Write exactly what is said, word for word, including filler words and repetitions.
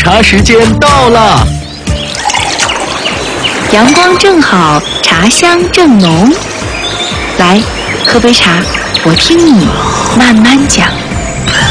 茶时间到了。 阳光正好，茶香正浓。来，喝杯茶，我听你慢慢讲。